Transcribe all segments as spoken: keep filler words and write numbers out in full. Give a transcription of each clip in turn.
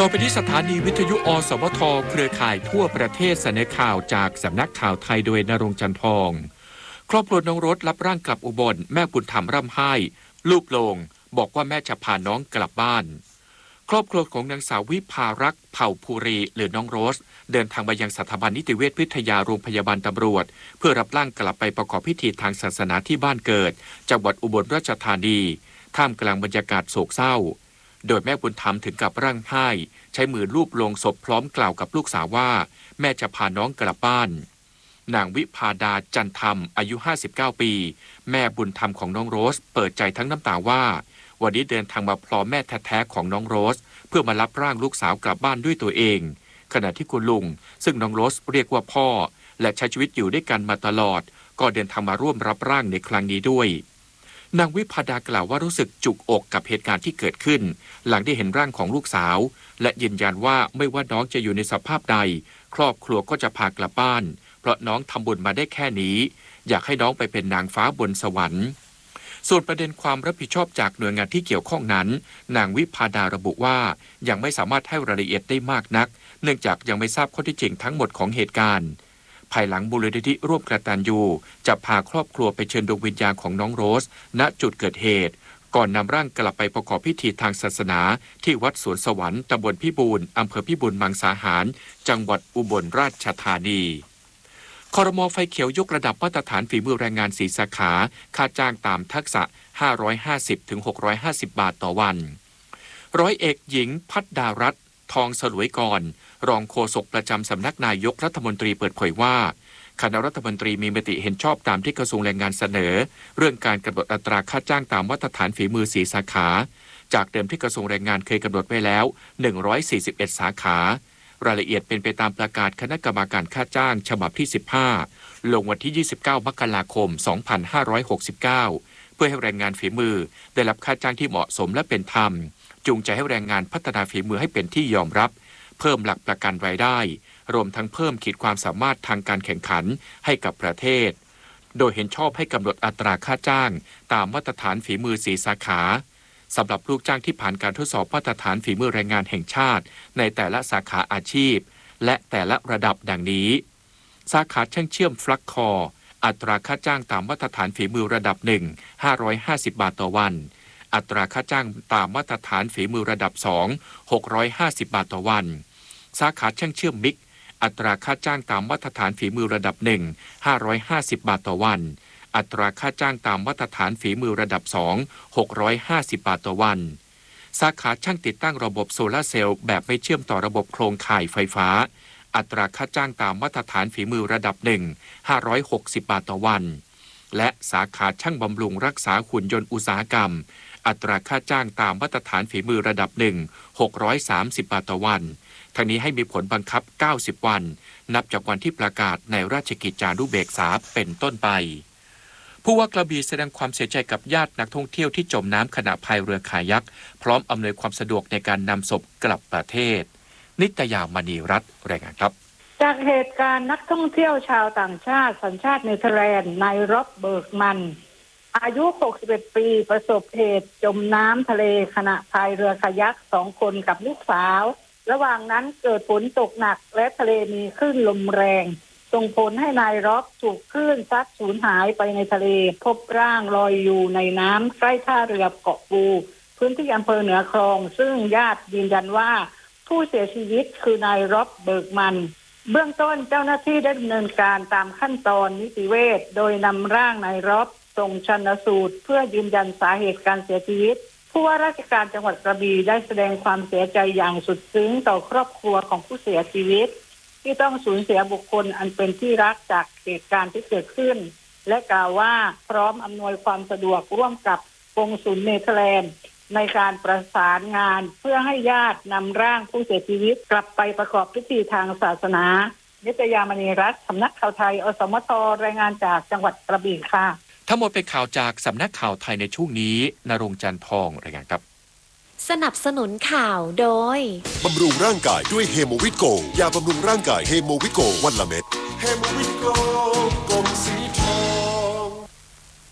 ต่อไปที่สถานีวิทยุอสมทเครือข่ายทั่วประเทศเสนอข่าวจากสำนักข่าวไทยโดยณรงค์ จันทองครอบครัวน้องรถรับร่างกลับอุบลแม่บุญธรรมร่ำไห้ลูบโลงบอกว่าแม่จะพาน้องกลับบ้านครอบครัวของนางสาววิภารักษ์เผ่าภูรีหรือน้องโรสเดินทางมายังสถาบันนิติเวชวิทยาโรงพยาบาลตำรวจเพื่อรับร่างกลับไปประกอบพิธีทางศาสนาที่บ้านเกิดจังหวัดอุบลราชธานีท่ามกลางบรรยากาศโศกเศร้าโดยแม่บุญธรรมถึงกับร่างไห้ใช้มือลูบลงศพพร้อมกล่าวกับลูกสาวว่าแม่จะพาน้องกลับบ้านนางวิภาดาจันธรรมอายุห้าสิบเก้าปีแม่บุญธรรมของน้องโรสเปิดใจทั้งน้ำตาว่าวันนี้เดินทางมาพร้อมแม่แท้ๆของน้องโรสเพื่อมารับร่างลูกสาวกลับบ้านด้วยตัวเองขณะที่คุณลุงซึ่งน้องโรสเรียกว่าพ่อและใช้ชีวิตอยู่ด้วยกันมาตลอดก็เดินทางมาร่วมรับร่างในครั้งนี้ด้วยนางวิภาดากล่าวว่ารู้สึกจุกอกกับเหตุการณ์ที่เกิดขึ้นหลังได้เห็นร่างของลูกสาวและยืนยันว่าไม่ว่าน้องจะอยู่ในสภาพใดครอบครัวก็จะพากลับบ้านเพราะน้องทำบุญมาได้แค่นี้อยากให้น้องไปเป็นนางฟ้าบนสวรรค์ส่วนประเด็นความรับผิดชอบจากหน่วยงานที่เกี่ยวข้องนั้นนางวิภาดาระบุว่ายังไม่สามารถให้รายละเอียดได้มากนักเนื่องจากยังไม่ทราบข้อเท็จจริงทั้งหมดของเหตุการณ์ภายหลังมูลนิธิร่วมกตัญญูจะพาครอบครัวไปเชิญดวงวิญญาณของน้องโรสณจุดเกิดเหตุก่อนนำร่างกลับไปประกอบพิธีทางศาสนาที่วัดสวนสวรรค์ตำบลพิบูลอำเภอพิบูลมังสาหารจังหวัดอุบลราชธานีครม.ไฟเขียวยกระดับมาตรฐานฝีมือแรงงานสี่สาขาค่าจ้างตามทักษะ ห้าร้อยห้าสิบถึงหกร้อยห้าสิบ บาทต่อวันร้อยเอกหญิงพัฒดารัตน์ทองสลวยกรรองโฆษกประจำสำนักนายกรัฐมนตรีเปิดเผยว่าคณะรัฐมนตรีมีมติเห็นชอบตามที่กระทรวงแรงงานเสนอเรื่องการกำหนดอัตราค่าจ้างตามมาตรฐานฝีมือสี่สาขาจากเดิมที่กระทรวงแรงงานเคยกำหนดไว้แล้วหนึ่งร้อยสี่สิบเอ็ดสาขารายละเอียดเป็นไปตามประกาศคณะกรรมการค่าจ้างฉบับที่สิบห้าลงวันที่ยี่สิบเก้ามกราคมสองพันห้าร้อยหกสิบเก้าเพื่อให้แรงงานฝีมือได้รับค่าจ้างที่เหมาะสมและเป็นธรรมจูงใจให้แรงงานพัฒนาฝีมือให้เป็นที่ยอมรับเพิ่มหลักประกันรายได้รวมทั้งเพิ่มขีดความสามารถทางการแข่งขันให้กับประเทศโดยเห็นชอบให้กำหนดอัตราค่าจ้างตามมาตรฐานฝีมือสี่สาขาสำหรับลูกจ้างที่ผ่านการทดสอบมาตรฐานฝีมือแรงงานแห่งชาติในแต่ละสาขาอาชีพและแต่ละระดับดังนี้สาขาช่างเชื่อมฟลักคออัตราค่าจ้างตามมาตรฐานฝีมือระดับหนึ่ง ห้าร้อยห้าสิบบาทต่อวันอัตราค่าจ้างตามมาตรฐานฝีมือระดับสอง หกร้อยห้าสิบบาทต่อวันสาขาช่างเชื่อมมิกอัตราค่าจ้างตามมาตรฐานฝีมือระดับหนึ่ง ห้าร้อยห้าสิบบาทต่อวันอัตราค่าจ้างตามมาตรฐานฝีมือระดับสอง หกร้อยห้าสิบบาทต่อวันสาขาช่างติดตั้งระบบโซลาร์เซลล์แบบไม่เชื่อมต่อระบบโครงข่ายไฟฟ้าอัตราค่าจ้างตามมาตรฐานฝีมือระดับหนึ่ง ห้าร้อยหกสิบบาทต่อวันและสาขาช่างบำรุงรักษาหุ่นยนต์อุตสาหกรรมอัตราค่าจ้างตามมาตรฐานฝีมือระดับหนึ่ง หกร้อยสามสิบบาทต่อวันทั้งนี้ให้มีผลบังคับเก้าสิบวันนับจากวันที่ประกาศในราชกิจจานุเบกษาเป็นต้นไปผู้ว่ากระบี่แสดงความเสียใจกับญาตินักท่องเที่ยวที่จมน้ำขณะพายเรือคายักพร้อมอำนวยความสะดวกในการนำศพกลับประเทศนิตยามณีรัตน์รายงานครับจากเหตุการณ์นักท่องเที่ยวชาวต่างชาติสัญชาติเนเธอร์แลนด์นายร็อบเบิร์กมันอายุหกสิบเอ็ดปีประสบเหตุจมน้ำทะเลขณะพายเรือคายักสองคนกับลูกสาวระหว่างนั้นเกิดฝนตกหนักและทะเลมีคลื่นลมแรงส่งผลให้นายร็อบถูกคลื่นซัดสูญหายไปในทะเลพบร่างลอยอยู่ในน้ำใกล้ท่าเรือเกาะปูพื้นที่อำเภอเหนือคลองซึ่งญาติยืนยันว่าผู้เสียชีวิตคือนายร็อบเบิร์กมันเบื้องต้นเจ้าหน้าที่ได้ดำเนินการตามขั้นตอนนิติเวชโดยนำร่างนายร็อบส่งชันสูตรเพื่อยืนยันสาเหตุการเสียชีวิตผู้ว่าราชการจังหวัดกระบี่ได้แสดงความเสียใจอย่างสุดซึ้งต่อครอบครัวของผู้เสียชีวิตที่ต้องสูญเสียบุคคลอันเป็นที่รักจากเหตุการณ์ที่เกิดขึ้นและกล่าวว่าพร้อมอำนวยความสะดวกร่วมกับกงสุลเนเธอร์แลนด์ในการประสานงานเพื่อให้ญาตินำร่างผู้เสียชีวิตกลับไปประกอบพิธีทางศาสนานิตยามณีรัตน์สำนักข่าวไทยอสมทรายงานจากจังหวัดกระบี่ค่ะทั้งหมดเป็นข่าวจากสำนักข่าวไทยในช่วงนี้ณรงค์ จันทองรายงานครับสนับสนุนข่าวโดยบำรุงร่างกายด้วยเฮโมวิตโกยาบำรุงร่างกายเฮโมวิตโกวันละเม็ดเฮโมวิตโกกลมสีทอง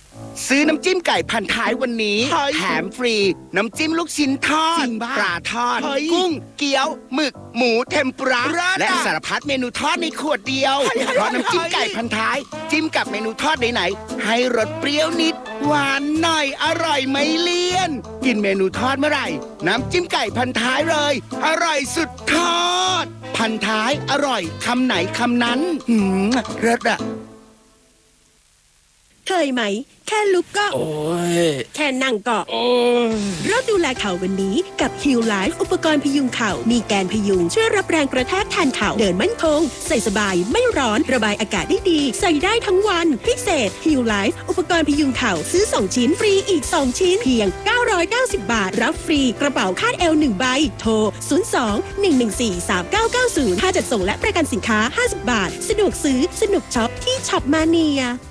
ซื้อน้ำจิ้มไก่พันท้ายวันนี้แถมฟรีน้ำจิ้มลูกชิ้นทอดปลาทอดกุ้งเกี๊ยวหมึกหมูเทมปุระและสารพัดเมนูทอดในขวดเดียวเพราะน้ำจิ้มไก่พันท้ายจิ้มกับเมนูทอดไหนๆให้รสเปรี้ยวนิดหวานหน่อยอร่อยไม่เลี่ยนกินเมนูทอดเมื่อไหร่น้ำจิ้มไก่พันท้ายเลยอร่อยสุดทอดพันท้ายอร่อยคำไหนคำนั้นหืมรสอะเคยไหมแค่ลุกก็โอ้ยแค่นั่งก็โอ้ยเริ่มดูแลเข่าวันนี้กับ Heal Life อุปกรณ์พยุงเข่ามีแกนพยุงช่วยรับแรงกระแทกแทนเข่าเดินมั่นคงใส่สบายไม่ร้อนระบายอากาศได้ดีใส่ได้ทั้งวันพิเศษ Heal Life อุปกรณ์พยุงเข่าซื้อสองชิ้นฟรีอีกสองชิ้นเพียงเก้าร้อยเก้าสิบบาทรับฟรีกระเป๋าคาดเอวหนึ่งใบโทรศูนย์ สอง หนึ่ง หนึ่ง สี่ สาม เก้า เก้า ศูนย์ค่าจัดส่งและประกันสินค้าห้าสิบบาทสะดวกซื้อสนุกช็อปที่ช็อปมาเนีย